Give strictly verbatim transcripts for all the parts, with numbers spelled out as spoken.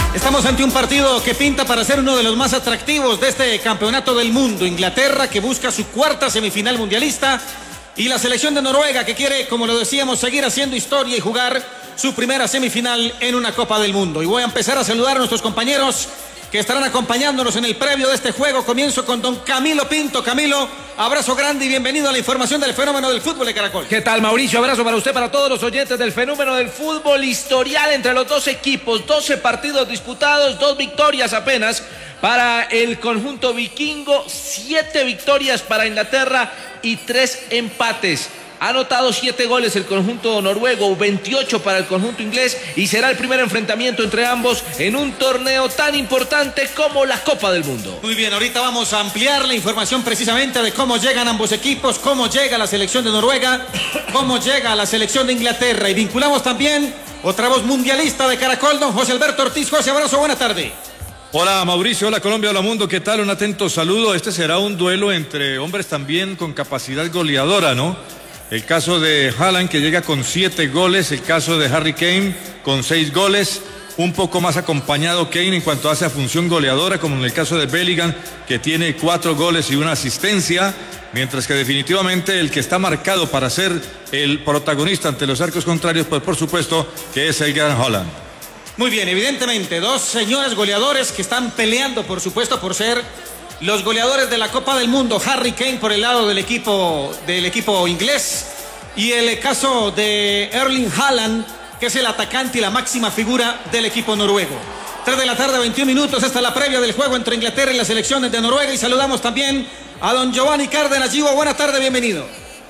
Estamos ante un partido que pinta para ser uno de los más atractivos de este campeonato del mundo. Inglaterra, que busca su cuarta semifinal mundialista, y la selección de Noruega, que quiere, como lo decíamos, seguir haciendo historia y jugar su primera semifinal en una Copa del Mundo. Y voy a empezar a saludar a nuestros compañeros que estarán acompañándonos en el previo de este juego. Comienzo con don Camilo Pinto. Camilo, abrazo grande y bienvenido a la información del fenómeno del fútbol de Caracol. ¿Qué tal, Mauricio? Abrazo para usted, para todos los oyentes del fenómeno del fútbol. Historial entre los dos equipos, doce partidos disputados, dos victorias apenas para el conjunto vikingo, siete victorias para Inglaterra y tres empates. Ha anotado siete goles el conjunto noruego, veintiocho para el conjunto inglés, y será el primer enfrentamiento entre ambos en un torneo tan importante como la Copa del Mundo. Muy bien, ahorita vamos a ampliar la información precisamente de cómo llegan ambos equipos, cómo llega la selección de Noruega, cómo llega la selección de Inglaterra, y vinculamos también otra voz mundialista de Caracol, don José Alberto Ortiz. José, abrazo, buena tarde. Hola Mauricio, hola Colombia, hola mundo, ¿qué tal? Un atento saludo. Este será un duelo entre hombres también con capacidad goleadora, ¿no? El caso de Haaland, que llega con siete goles, el caso de Harry Kane con seis goles, un poco más acompañado Kane en cuanto hace a función goleadora, como en el caso de Bellingham, que tiene cuatro goles y una asistencia, mientras que definitivamente el que está marcado para ser el protagonista ante los arcos contrarios, pues por supuesto que es el gran Haaland. Muy bien, evidentemente, dos señores goleadores que están peleando, por supuesto, por ser los goleadores de la Copa del Mundo. Harry Kane por el lado del equipo, del equipo inglés, y el caso de Erling Haaland, que es el atacante y la máxima figura del equipo noruego. tres de la tarde, veintiún minutos, esta es la previa del juego entre Inglaterra y las selecciones de Noruega, y saludamos también a don Giovanni Cárdenas. Givo, buena tarde, bienvenido.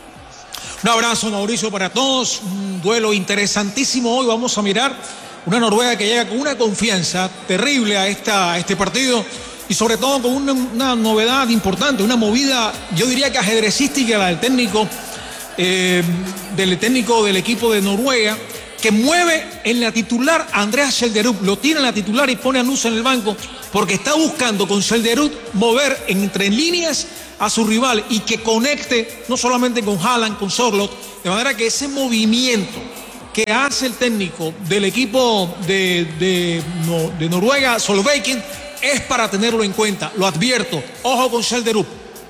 Un abrazo, Mauricio, para todos. Un duelo interesantísimo hoy. Vamos a mirar una Noruega que llega con una confianza terrible a, esta, a este partido, y sobre todo con una, una novedad importante, una movida, yo diría que ajedrecística, la del técnico, eh, del técnico del equipo de Noruega, que mueve en la titular a Andreas Schjelderup, lo tira en la titular y pone a Nusa en el banco, porque está buscando con Schjelderup mover entre líneas a su rival y que conecte no solamente con Haaland, con Sørloth, de manera que ese movimiento que hace el técnico del equipo de, de, no, de Noruega, Solbakken, es para tenerlo en cuenta. Lo advierto, ojo con Schjelderup.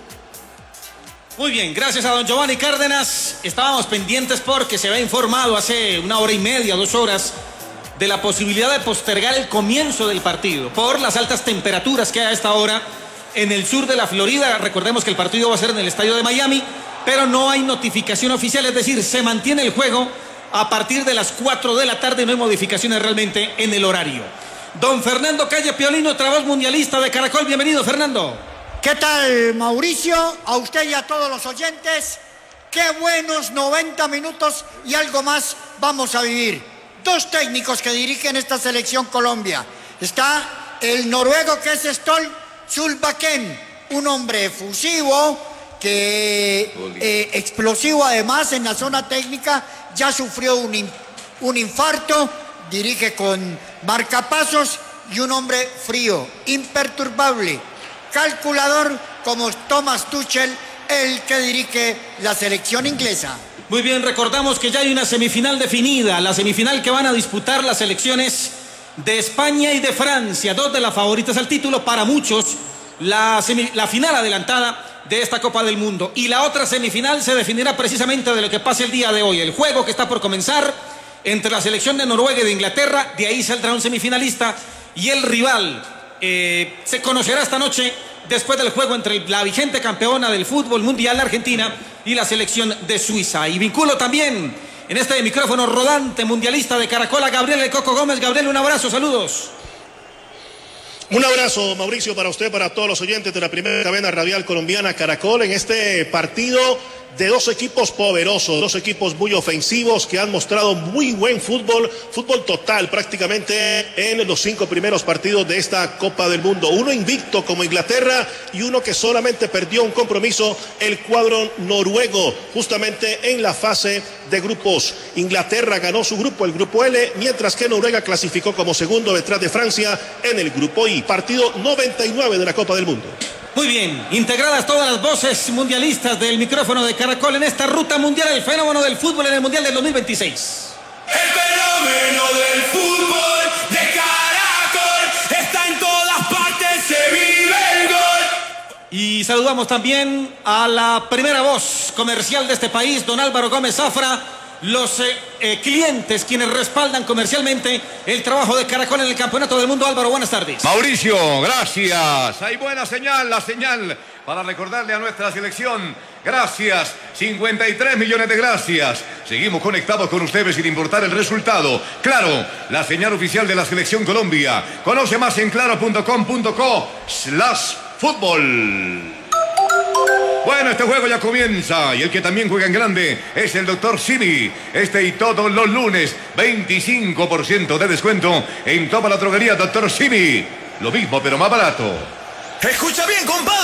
Muy bien, gracias a don Giovanni Cárdenas. Estábamos pendientes porque se había informado hace una hora y media, dos horas, de la posibilidad de postergar el comienzo del partido por las altas temperaturas que hay a esta hora en el sur de la Florida. Recordemos que el partido va a ser en el estadio de Miami, pero no hay notificación oficial, es decir, se mantiene el juego a partir de las cuatro de la tarde, no hay modificaciones realmente en el horario. Don Fernando Calle Piolino, otra voz mundialista de Caracol, bienvenido, Fernando. ¿Qué tal, Mauricio? A usted y a todos los oyentes, qué buenos noventa minutos y algo más vamos a vivir. Dos técnicos que dirigen esta selección Colombia. Está el noruego, que es Ståle Solbakken, un hombre efusivo, que eh, explosivo además en la zona técnica, ya sufrió un, in, un infarto, dirige con marcapasos, y un hombre frío, imperturbable, calculador como Thomas Tuchel, el que dirige la selección inglesa. Muy bien, recordamos que ya hay una semifinal definida, la semifinal que van a disputar las selecciones de España y de Francia, dos de las favoritas al título, para muchos la, semi, la final adelantada de esta Copa del Mundo. Y la otra semifinal se definirá precisamente de lo que pase el día de hoy, el juego que está por comenzar entre la selección de Noruega y de Inglaterra. De ahí saldrá un semifinalista, y el rival eh, se conocerá esta noche después del juego entre la vigente campeona del fútbol mundial, Argentina, y la selección de Suiza. Y vinculo también en este micrófono rodante mundialista de Caracol a Gabriel El Coco Gómez. Gabriel, un abrazo, saludos. Un abrazo, Mauricio, para usted, para todos los oyentes de la primera cadena radial colombiana Caracol, en este partido de dos equipos poderosos, dos equipos muy ofensivos que han mostrado muy buen fútbol, fútbol total prácticamente en los cinco primeros partidos de esta Copa del Mundo. Uno invicto como Inglaterra y uno que solamente perdió un compromiso, el cuadro noruego, justamente en la fase de grupos. Inglaterra ganó su grupo, el grupo L, mientras que Noruega clasificó como segundo detrás de Francia en el grupo I. Partido noventa y nueve de la Copa del Mundo. Muy bien, integradas todas las voces mundialistas del micrófono de Caracol en esta ruta mundial, el fenómeno del fútbol en el Mundial del dos mil veintiséis. El fenómeno del fútbol de Caracol. Y saludamos también a la primera voz comercial de este país, don Álvaro Gómez Zafra, los eh, eh, clientes quienes respaldan comercialmente el trabajo de Caracol en el Campeonato del Mundo. Álvaro, buenas tardes. Mauricio, gracias. Hay buena señal, la señal para recordarle a nuestra selección. Gracias, cincuenta y tres millones de gracias. Seguimos conectados con ustedes sin importar el resultado. Claro, la señal oficial de la Selección Colombia. Conoce más en claro punto com punto co slash fútbol. Bueno, este juego ya comienza y el que también juega en grande es el doctor Simi. Este y todos los lunes, veinticinco por ciento de descuento en toda la droguería doctor Simi. Lo mismo pero más barato. Escucha bien, compadre.